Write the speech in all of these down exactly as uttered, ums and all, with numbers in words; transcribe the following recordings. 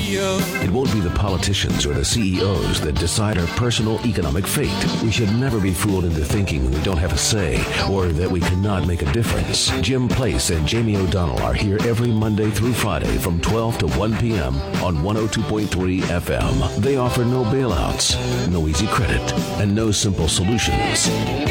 It won't be the politicians or the C E Os that decide our personal economic fate. We should never be fooled into thinking we don't have a say or that we cannot make a difference. Jim Place and Jamie O'Donnell are here every Monday through Friday from twelve to one p.m. on one oh two point three F M. They offer no bailouts, no easy credit, and no simple solutions.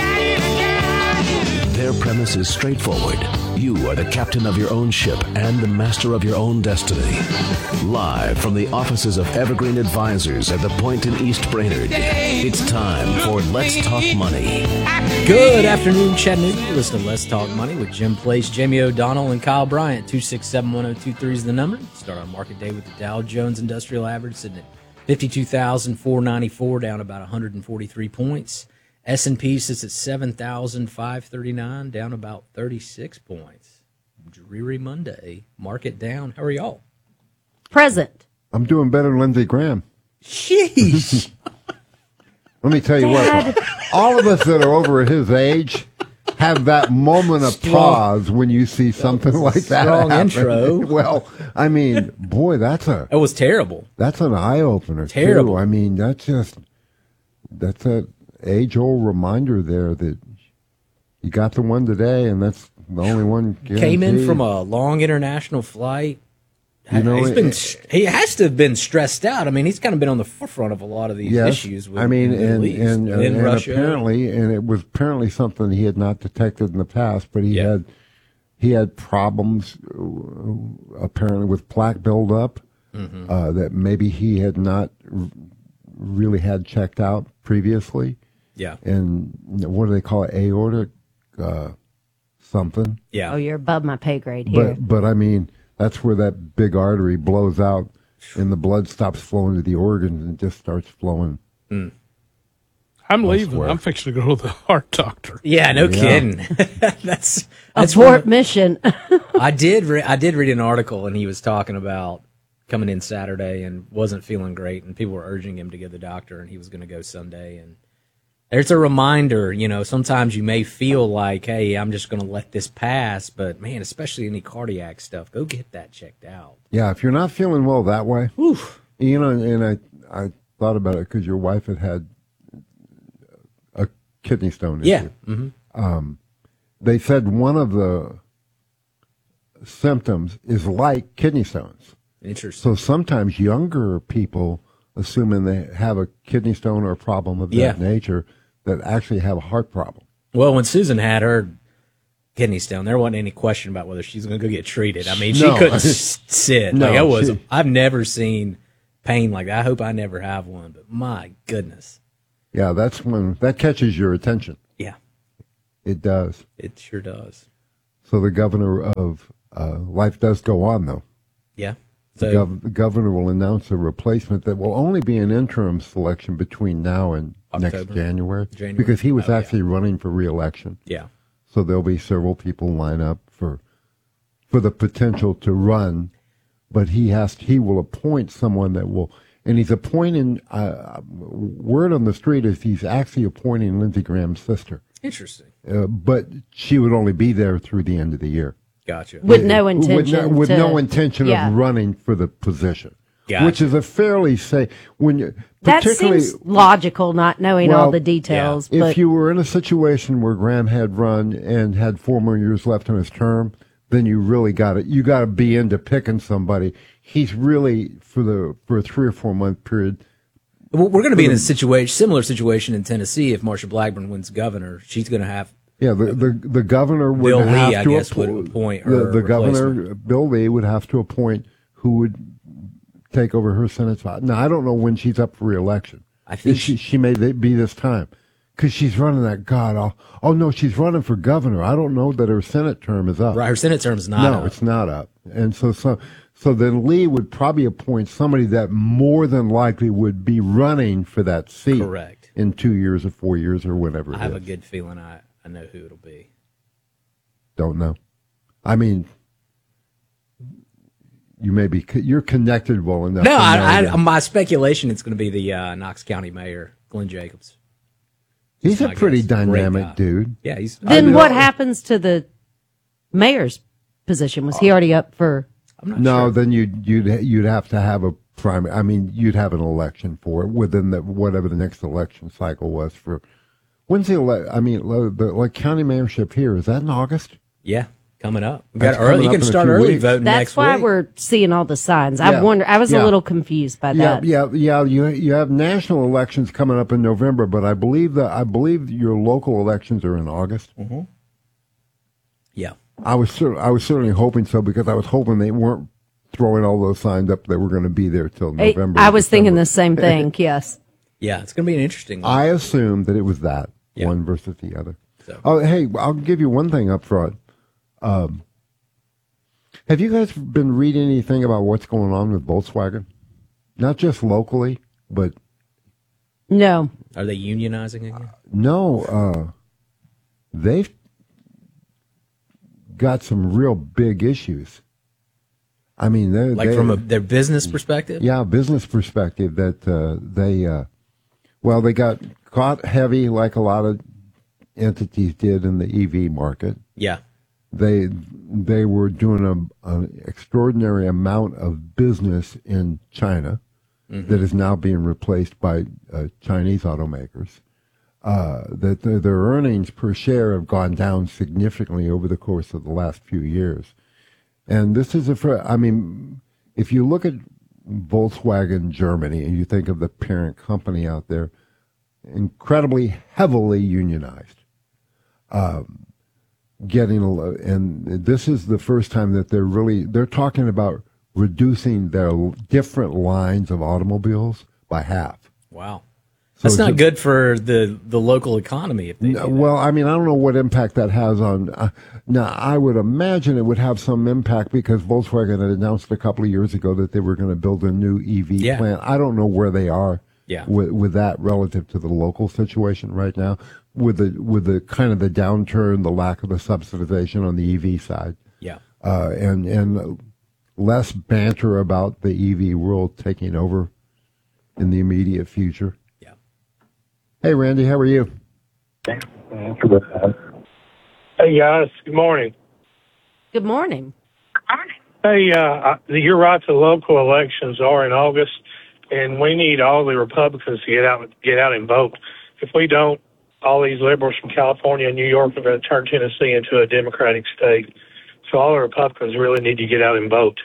Their premise is straightforward. You are the captain of your own ship and the master of your own destiny. Live from the offices of Evergreen Advisors at the Point in East Brainerd, it's time for Let's Talk Money. Good afternoon, Chattanooga. Listen to Let's Talk Money with Jim Place, Jamie O'Donnell, and Kyle Bryant. two six seven, one oh two three is the number. Start on market day with the Dow Jones Industrial Average sitting at fifty-two thousand four hundred ninety-four, down about one hundred forty-three points. S and P sits at seven thousand five hundred thirty-nine, down about thirty-six points. Dreary Monday. Market down. How are y'all? Present. I'm doing better than Lindsey Graham. Sheesh. Let me tell you Dad. what. All of us that are over his age have that moment of Strong. pause when you see something like that strong happen. intro. Well, I mean, boy, that's a It was terrible. that's an eye opener. Terrible. Too. I mean, that's just that's a age old reminder there that you got the one today, and that's the only one guaranteed. Came in from a long international flight. You know, he's been, it- he has to have been stressed out. I mean, he's kind of been on the forefront of a lot of these Yes, issues with I mean, the Middle and East, and, in and Russia. apparently, and it was apparently something he had not detected in the past, but he Yeah. had he had problems uh, apparently with plaque buildup Mm-hmm. uh, that maybe he had not r- really had checked out previously, Yeah, and what do they call it, aortic uh, something? yeah. Oh, you're above my pay grade here. But but I mean, that's where that big artery blows out, and the blood stops flowing to the organs and just starts flowing. I'm leaving. Elsewhere. I'm fixing to go to the heart doctor. Yeah, no Yeah. kidding. that's that's Abort what mission. I did. Re- I did read an article, and he was talking about coming in Saturday and wasn't feeling great, and people were urging him to go to the doctor, and he was going to go Sunday. And there's a reminder, you know, sometimes you may feel like, hey, I'm just going to let this pass, but man, especially any cardiac stuff, go get that checked out. Yeah, if you're not feeling well that way, Oof. you know, and I I thought about it because your wife had had a kidney stone issue. Yeah. hmm They said one of the symptoms is like kidney stones. Interesting. So sometimes younger people, assuming they have a kidney stone or a problem of that Yeah. nature, that actually have a heart problem. Well, when Susan had her kidney stone, there wasn't any question about whether she's going to go get treated. I mean, she No. couldn't s- sit. No, like I was. she- I've never seen pain like that. I hope I never have one. But my goodness, Yeah, that's when that catches your attention. yeah, It does. it sure does. So the governor of uh, life does go on, though. Yeah. The, So gov- the governor will announce a replacement that will only be an interim selection between now and next October? January, January? because he was Oh, yeah. actually running for re-election. yeah, So there'll be several people line up for for the potential to run, but he has he will appoint someone that will, and he's appointing. Uh, word on the street is he's actually appointing Lindsey Graham's sister, interesting. uh, but she would only be there through the end of the year. Gotcha. With no With intention. no, with to- no intention yeah. of running for the position, Gotcha. which is a fairly say when you That particularly seems logical, not knowing all Well, the details. if But you were in a situation where Graham had run and had four more years left in his term, then you really got it. You got to be into picking somebody. He's really for the for a three or four month period. Well, we're going to be in a situation, similar situation in Tennessee. If Marsha Blackburn wins governor, she's going to have. Yeah, the the, the governor would Bill Lee, have I to guess, appoint, would appoint the, her the governor. replacement. Bill Lee would have to appoint who would take over her Senate spot. Now I don't know when she's up for re-election. I think she she may be this time because she's running that. God, oh, oh no, she's running for governor. I don't know that her Senate term is up. Right, her Senate term's not. No, up. it's not up. And so, so, so then Lee would probably appoint somebody that more than likely would be running for that seat. Correct. In two years or four years or whatever. I it have is. a good feeling. I, I know who it'll be. Don't know. I mean, you may be you're connected well enough. No, to know I, I, that. my speculation it's going to be the uh, Knox County Mayor, Glenn Jacobs. He's a my pretty guess. Great dynamic guy. dude. Yeah, he's. then mean, what I- happens to the mayor's position? Was he already up for? I'm not No, sure. then you'd you'd you'd have to have a primary. I mean, you'd have an election for it within the whatever the next election cycle was for. When's the ele- I mean, the, the like county mayorship here, is that in August? Yeah, coming up. We got That's early. coming You up can in a start few early weeks. voting That's next why week. we're seeing all the signs. Yeah. I wonder. I was Yeah. a little confused by Yeah, that. yeah, yeah. You you have national elections coming up in November, but I believe that I believe your local elections are in August. Mm-hmm. Yeah. I was cer- I was certainly hoping so because I was hoping they weren't throwing all those signs up that were going to be there till I, November. I was thinking December. the same thing. Yes. Yeah, it's going to be an interesting one. I assumed that it was that Yeah. one versus the other. So. Oh, hey, I'll give you one thing up front. Um, have you guys been reading anything about what's going on with Volkswagen? Not just locally, but No. Are they unionizing again? no, uh, they've got some real big issues. I mean, they're Like they, from a, their business perspective? yeah, business perspective that uh, they, uh, well, they got caught heavy like a lot of entities did in the E V market. Yeah. They they were doing a, an extraordinary amount of business in China Mm-hmm. that is now being replaced by uh, Chinese automakers. Uh, that their, their earnings per share have gone down significantly over the course of the last few years. And this is a, fr- I mean, if you look at Volkswagen Germany and you think of the parent company out there, incredibly heavily unionized. Um, getting a, lo- and this is the first time that they're really, they're talking about reducing their l- different lines of automobiles by half. Wow. So That's it's not a- good for the, the local economy. If they do No, that. well, I mean, I don't know what impact that has on. Uh, now, I would imagine it would have some impact because Volkswagen had announced a couple of years ago that they were going to build a new E V Yeah. plant. I don't know where they are Yeah. with, with that relative to the local situation right now, with the with the kind of the downturn, the lack of the subsidization on the E V side, Yeah. uh, and and less banter about the E V world taking over in the immediate future. Yeah. Hey, Randy, how are you? Hey guys, good morning. Good morning. Hey, uh, I- you're right. The local elections are in August, and we need all the Republicans to get out, get out and vote. If we don't, all these liberals from California and New York are going to turn Tennessee into a Democratic state. So all the Republicans really need to get out and vote.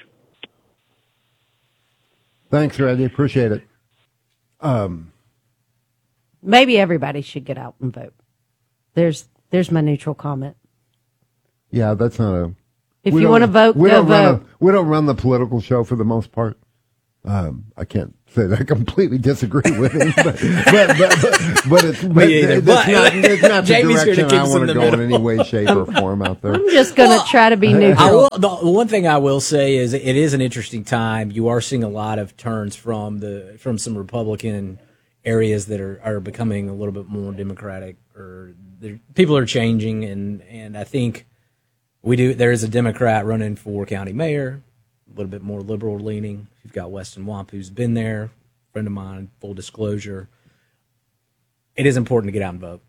Thanks, Randy. Appreciate it. Um, Maybe everybody should get out and vote. There's there's my neutral comment. yeah, that's not a. If we you don't- want to vote, we go don't run vote. A, we don't run the political show for the most part. Um, I can't say that I completely disagree with him, but but but, but, but it's but Me either, it's but- not, it's not the Jamie's here to direction keep I us want in to the go in middle. any way, shape, or form out there. I'm just going to try to be I neutral. will, the one thing I will say is it is an interesting time. You are seeing a lot of turns from the from some Republican areas that are, are becoming a little bit more Democratic, or they're- people are changing, and, and I think we do. There is a Democrat running for county mayor, a little bit more liberal leaning. You've got Weston Wamp, who's been there, friend of mine. Full disclosure, it is important to get out and vote.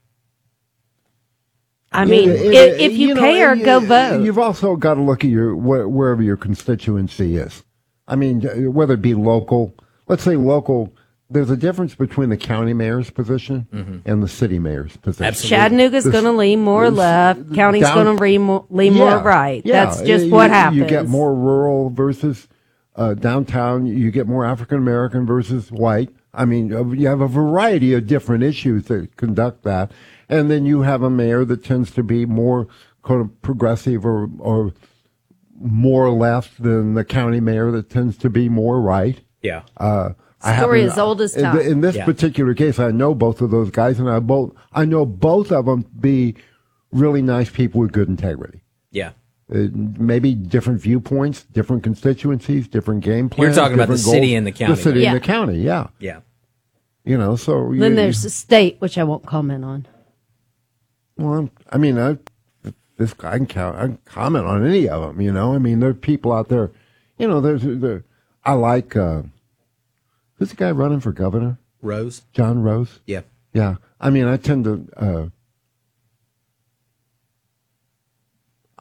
I mean, Yeah, it- if, if you, know, care, you- go vote. You've also got to look at your wh- wherever your constituency is. I mean, whether it be local, let's say local. There's a difference between the county mayor's position and the city mayor's position. Absolutely. Chattanooga's This- going to lean more this- left. County's down- going to lean more, lean more right. yeah. That's just You- what you, happens. You get more rural versus uh, downtown. You get more African American versus white. I mean, uh, you have a variety of different issues that conduct that, and then you have a mayor that tends to be more kind of progressive or or more left than the county mayor that tends to be more right. Yeah. Uh, I Story happen- as old as in time. th- In this Yeah. particular case, I know both of those guys, and I both I know both of them be really nice people with good integrity. Yeah. Uh, maybe different viewpoints, different constituencies, different game You're plans. talking about the different city goals. and the county. The city Yeah. and the county, yeah. Yeah. You know, so Then you, there's the state, which I won't comment on. Well, I mean, I this I can count, I can comment on any of them. You know, I mean, there are people out there. You know, there's there. I like uh, who's the guy running for governor? Rose. John Rose. Yeah. Yeah, I mean, I tend to. Uh,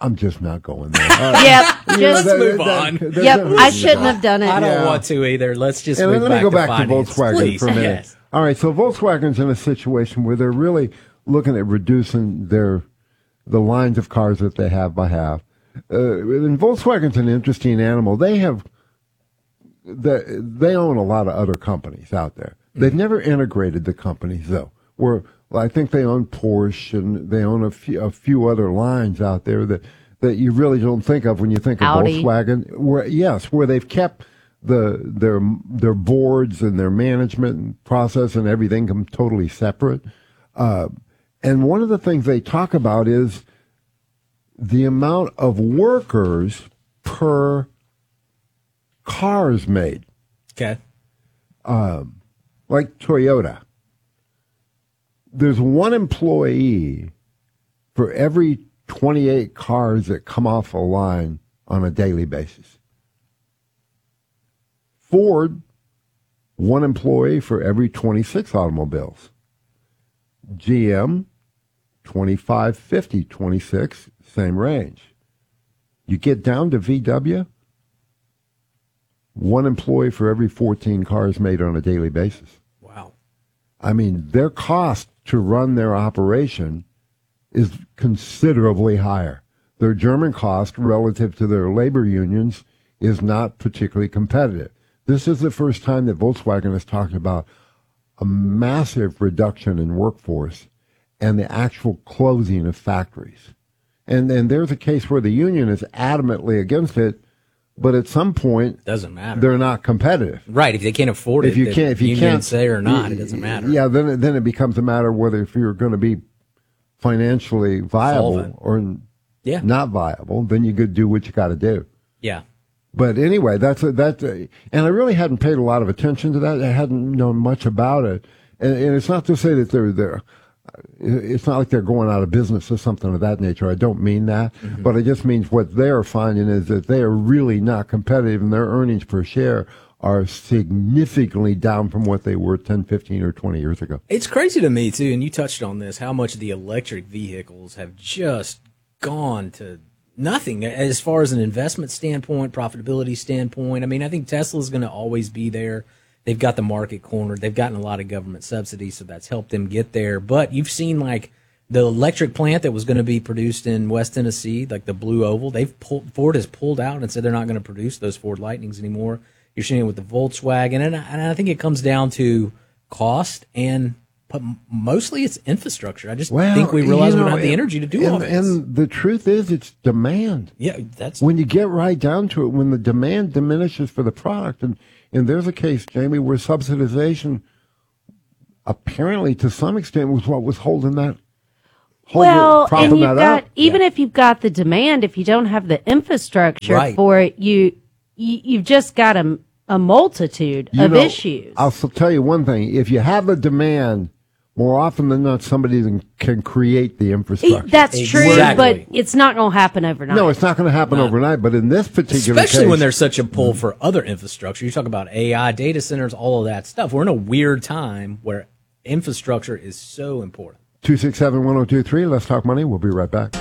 I'm just not going there. Uh, Yep. you know, Just, that- move that- on. that- yep. that- I shouldn't have done it. I don't Yeah. want to either. Let's just And move let me back go to back to, finance. Volkswagen Please. for a minute. Yes. All right, so Volkswagen's in a situation where they're really looking at reducing their the lines of cars that they have by half. Uh, and Volkswagen's an interesting animal. They have the, they own a lot of other companies out there. They've never integrated the companies though. Where well, I think they own Porsche and they own a few a few other lines out there that that you really don't think of when you think of Audi. Volkswagen. Where yes, where they've kept the their their boards and their management process and everything come totally separate. Uh, and one of the things they talk about is the amount of workers per cars made. Okay. Like Toyota, there's one employee for every twenty-eight cars that come off a line on a daily basis. Ford, one employee for every twenty-six automobiles. G M, twenty-five, fifty, twenty-six, same range. You get down to V W, one employee for every fourteen cars made on a daily basis. Wow. I mean, their cost to run their operation is considerably higher. Their German cost relative to their labor unions is not particularly competitive. This is the first time that Volkswagen has talked about a massive reduction in workforce and the actual closing of factories. And and there's a case where the union is adamantly against it, but at some point Doesn't matter. they're not competitive. Right. If they can't afford it, If you the can't, if you union can't say or not, it doesn't matter. Yeah, then it, then it becomes a matter of whether if you're going to be financially viable Solvent. or Yeah. not viable, then you could do what you got to do. Yeah. But anyway, that's a, that's a, and I really hadn't paid a lot of attention to that. I hadn't known much about it, and, and it's not to say that they're they're. It's not like they're going out of business or something of that nature. I don't mean that, Mm-hmm. but it just means what they're finding is that they are really not competitive, and their earnings per share are significantly down from what they were ten, fifteen, or twenty years ago. It's crazy to me, too, and you touched on this, how much the electric vehicles have just gone to nothing as far as an investment standpoint, profitability standpoint. I mean, I think Tesla's going to always be there. They've got the market cornered. They've gotten a lot of government subsidies, so that's helped them get there. But you've seen, like, the electric plant that was going to be produced in West Tennessee, like the Blue Oval, they've pulled, Ford has pulled out and said they're not going to produce those Ford Lightnings anymore. You're seeing it with the Volkswagen, and I, and I think it comes down to cost and but mostly it's infrastructure. I just Well, think we realize you we know, don't have the and- energy to do and, all this. And the truth is, it's demand. Yeah, that's When you get right down to it, when the demand diminishes for the product, and, and there's a case, Jamie, where subsidization apparently to some extent was what was holding that, holding, Well, propping and you've that got up. even if you've got the demand, if you don't have the infrastructure Right. for it, you, you you've just got a, a multitude You of know, issues. I'll s- tell you one thing. If you have a demand, more often than not, somebody can- can create the infrastructure. That's Exactly. true, but it's not going to happen overnight. No, it's not going to happen overnight, but in this particular especially case, when there's such a pull for other infrastructure. You talk about A I, data centers, all of that stuff. We're in a weird time where infrastructure is so important. two six seven, one oh two three, Let's Talk Money. We'll be right back.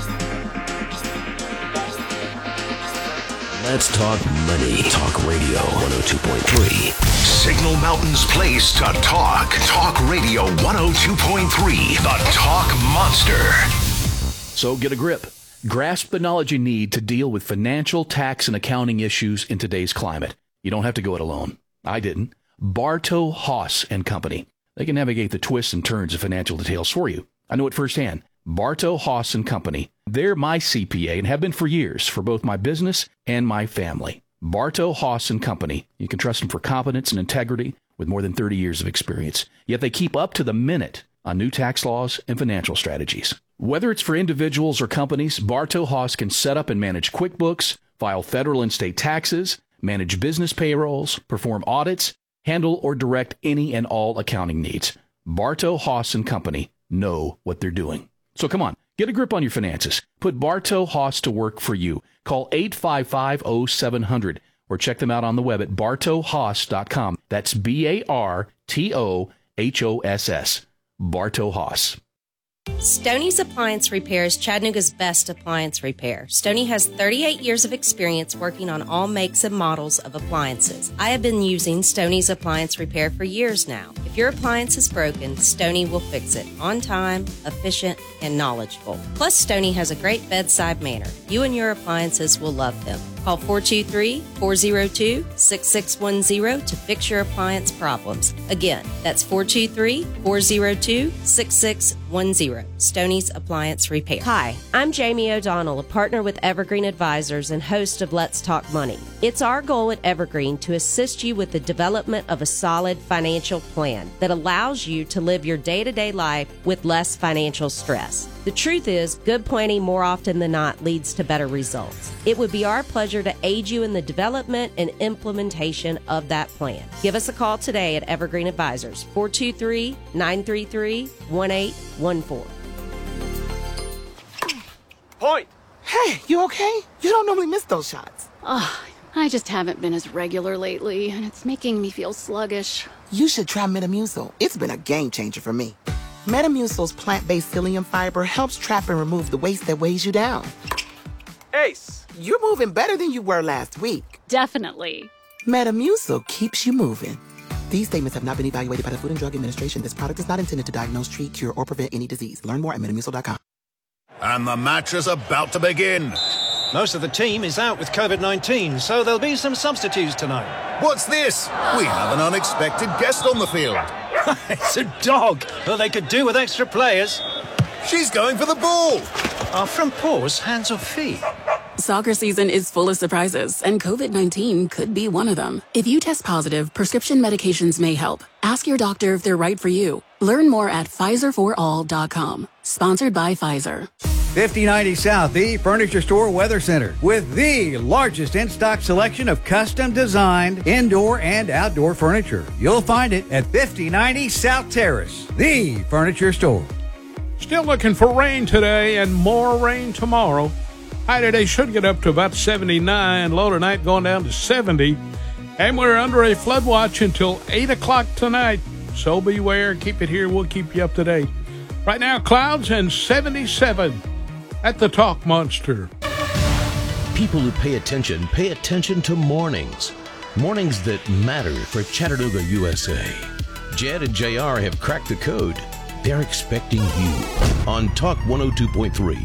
Let's Talk Money. Talk Radio one oh two point three. Signal Mountain's place to talk. Talk Radio one oh two point three. The Talk Monster. So get a grip. Grasp the knowledge you need to deal with financial, tax, and accounting issues in today's climate. You don't have to go it alone. I didn't. Bartow Haas and Company. They can navigate the twists and turns of financial details for you. I know it firsthand. Bartow Haas and Company. They're my C P A and have been for years for both my business and my family. Bartow Haas and Company. You can trust them for competence and integrity with more than thirty years of experience. Yet they keep up to the minute on new tax laws and financial strategies. Whether it's for individuals or companies, Bartow Haas can set up and manage QuickBooks, file federal and state taxes, manage business payrolls, perform audits, handle or direct any and all accounting needs. Bartow Haas and Company know what they're doing. So come on, get a grip on your finances. Put Bartow Haas to work for you. Call eight five five, oh seven hundred or check them out on the web at bartow haas dot com. That's B A R T O H O S S. Bartow Haas. Stoney's Appliance Repair is Chattanooga's best appliance repair. Stoney has thirty-eight years of experience working on all makes and models of appliances. I have been using Stoney's Appliance Repair for years now. If your appliance is broken, Stoney will fix it on time, efficient, and knowledgeable. Plus, Stoney has a great bedside manner. You and your appliances will love them. Call four two three, four zero two, six six one zero to fix your appliance problems. Again, that's four two three, four zero two, six six one zero. Stoney's Appliance Repair. Hi, I'm Jamie O'Donnell, a partner with Evergreen Advisors and host of Let's Talk Money. It's our goal at Evergreen to assist you with the development of a solid financial plan that allows you to live your day-to-day life with less financial stress. The truth is, good planning more often than not leads to better results. It would be our pleasure to aid you in the development and implementation of that plan. Give us a call today at Evergreen Advisors, four two three, nine three three, one eight one four. Point! Hey, you okay? You don't normally miss those shots. Ugh, I just haven't been as regular lately, and it's making me feel sluggish. You should try Metamucil. It's been a game changer for me. Metamucil's plant-based psyllium fiber helps trap and remove the waste that weighs you down. Ace, you're moving better than you were last week. Definitely. Metamucil keeps you moving. These statements have not been evaluated by the Food and Drug Administration. This product is not intended to diagnose, treat, cure, or prevent any disease. Learn more at metamucil dot com. And the match is about to begin. Most of the team is out with COVID nineteen, so there'll be some substitutes tonight. What's this? We have an unexpected guest on the field. It's a dog. Well, they could do with extra players. She's going for the ball. Are front paws hands or feet? Soccer season is full of surprises, and COVID nineteen could be one of them. If you test positive, prescription medications may help. Ask your doctor if they're right for you. Learn more at Pfizer for all dot com. Sponsored by Pfizer. fifty ninety South, the Furniture Store Weather Center, with the largest in-stock selection of custom-designed indoor and outdoor furniture. You'll find it at fifty ninety South Terrace, the Furniture Store. Still looking for rain today and more rain tomorrow. High today should get up to about seventy-nine. Low tonight going down to seventy. And we're under a flood watch until eight o'clock tonight. So beware. Keep it here. We'll keep you up to date. Right now, clouds and seventy-seven at the Talk Monster. People who pay attention pay attention to mornings. Mornings that matter for Chattanooga, U S A. Jed and J R have cracked the code. They're expecting you on Talk one oh two point three.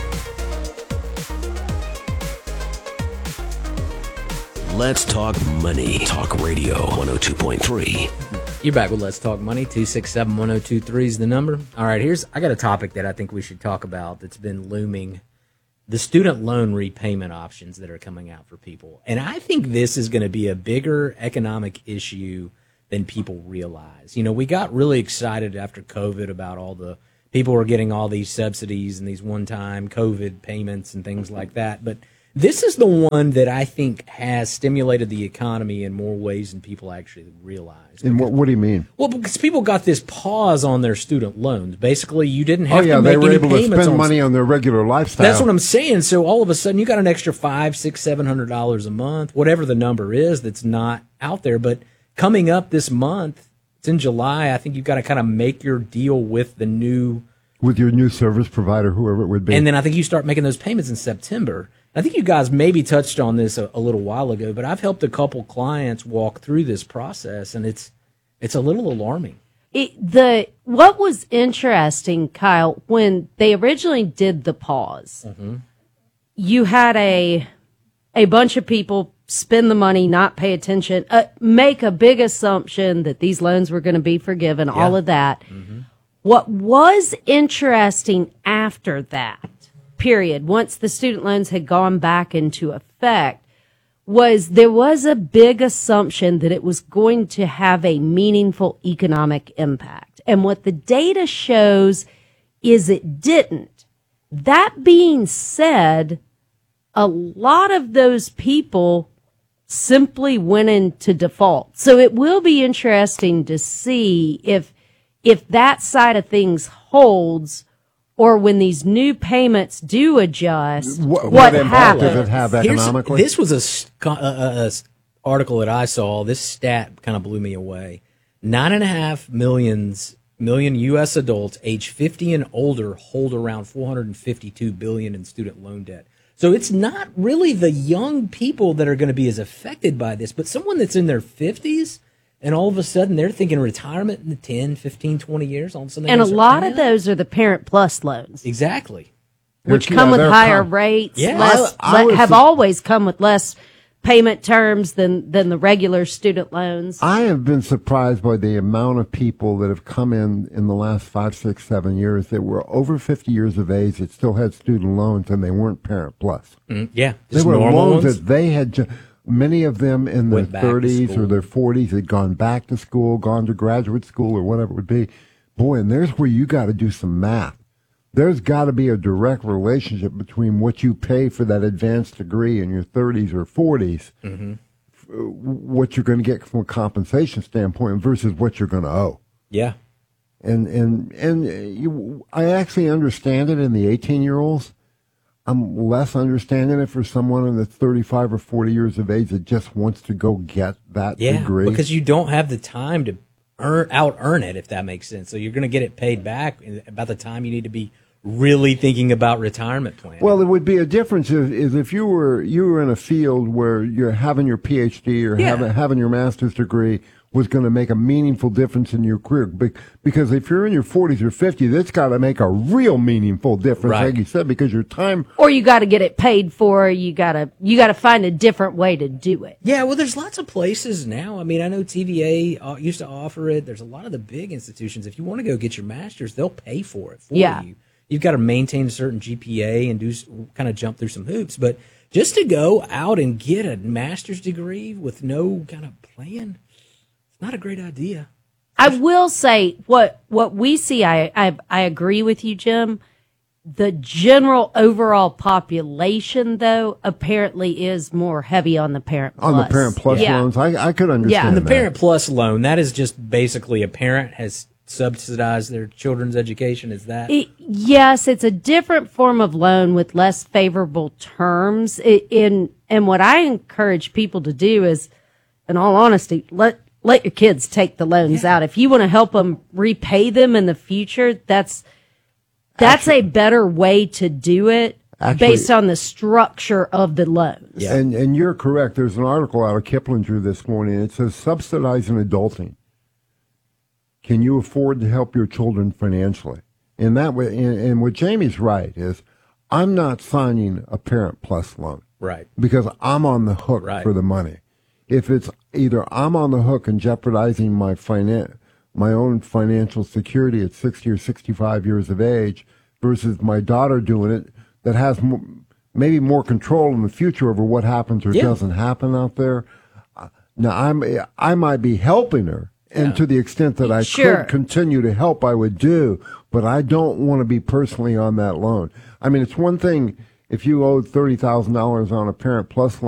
Let's Talk Money. Talk Radio one oh two point three. You're back with Let's Talk Money. two six seven, one oh two three is the number. All right, here's I got a topic that I think we should talk about that's been looming. The student loan repayment options that are coming out for people. And I think this is going to be a bigger economic issue than people realize. You know, we got really excited after COVID about all the people were getting all these subsidies and these one-time COVID payments and things like that. But this is the one that I think has stimulated the economy in more ways than people actually realize. And what, what do you mean? Well, because people got this pause on their student loans. Basically, you didn't have oh, yeah, to make they were any able to payments spend on money on their regular lifestyle. That's what I'm saying. So all of a sudden, you got an extra five, six, seven hundred dollars a month, whatever the number is that's not out there. But coming up this month, it's in July. I think you've got to kind of make your deal with the new with your new service provider, whoever it would be, and then I think you start making those payments in September. I think you guys maybe touched on this a, a little while ago, but I've helped a couple clients walk through this process, and it's it's a little alarming. It, the what was interesting, Kyle, when they originally did the pause, mm-hmm. you had a a bunch of people spend the money, not pay attention, uh, make a big assumption that these loans were going to be forgiven, yeah. all of that. Mm-hmm. What was interesting after that, period, once the student loans had gone back into effect, was there was a big assumption that it was going to have a meaningful economic impact. And what the data shows is it didn't. That being said, a lot of those people simply went into default. So it will be interesting to see if if that side of things holds, or when these new payments do adjust, what, what, what impact does it have economically? Here's, this was a, a, a article that I saw. This stat kind of blew me away. Nine and a half millions million U S adults age fifty and older hold around four hundred fifty-two billion dollars in student loan debt. So it's not really the young people that are going to be as affected by this, but someone that's in their fifties and all of a sudden they're thinking retirement in ten, fifteen, twenty years. All of a sudden, and a lot of those are the Parent Plus loans. Exactly. Which Yeah, come with they're higher com- rates, Yeah. less, I- I le- was have su- always come with less payment terms than, than the regular student loans. I have been surprised by the amount of people that have come in in the last five, six, seven years that were over fifty years of age that still had student loans and they weren't Parent Plus. Mm, yeah, They just were normal loans ones. that they had. Ju- many of them in their Went back to thirties or school. their forties had gone back to school, gone to graduate school or whatever it would be. Boy, and there's where you got to do some math. There's got to be a direct relationship between what you pay for that advanced degree in your thirties or forties, Mm-hmm. f- what you're going to get from a compensation standpoint versus what you're going to owe. Yeah. And and and you, I actually understand it in the eighteen-year-olds. I'm less understanding it for someone that's thirty-five or forty years of age that just wants to go get that Yeah, degree. because you don't have the time to earn out earn it, if that makes sense. So you're going to get it paid back about the time you need to be really thinking about retirement planning. Well, it would be a difference if, is if you were you were in a field where you're having your P H D or Yeah. having having your master's degree was going to make a meaningful difference in your career. Be- Because if you're in your forties or fifties, that's got to make a real meaningful difference, Right. like you said, because your time. Or you got to get it paid for. You got to you got to find a different way to do it. Yeah, well, there's lots of places now. I mean, I know T V A uh, used to offer it. There's a lot of the big institutions. If you want to go get your master's, they'll pay for it for Yeah. you. You've got to maintain a certain G P A and do s- kind of jump through some hoops. But just to go out and get a master's degree with no kind of plan, it's not a great idea. I will say what what we see. I I, I agree with you, Jim. The general overall population, though, apparently is more heavy on the Parent Plus. On the Parent Plus Yeah. loans, I, I could understand Yeah. And the that. Parent Plus loan, that is just basically a parent has subsidized their children's education. Is that? It, yes, it's a different form of loan with less favorable terms. It, in and what I encourage people to do is, in all honesty, let let your kids take the loans out. If you want to help them repay them in the future, that's that's a better way to do it Actually- based on the structure of the loans. And and you're correct. There's an article out of Kiplinger this morning. It says subsidizing adulting. Can you afford to help your children financially? And that way, and, and what Jamie's right is, I'm not signing a Parent Plus loan. Right. Because I'm on the hook Right. for the money. If it's either I'm on the hook and jeopardizing my finan- my own financial security at sixty or sixty-five years of age versus my daughter doing it that has m- maybe more control in the future over what happens or Yeah. doesn't happen out there. Uh, Now, I'm, I might be helping her, and to the extent that I Sure. could continue to help, I would do, but I don't want to be personally on that loan. I mean, it's one thing if you owed thirty thousand dollars on a Parent Plus loan.